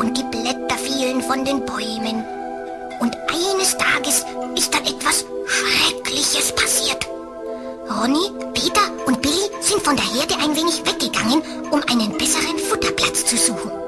und die Blätter fielen von den Bäumen. Und eines Tages ist dann etwas Schreckliches passiert. Ronny, Peter und Billy sind von der Herde ein wenig weggegangen, um einen besseren Futterplatz zu suchen.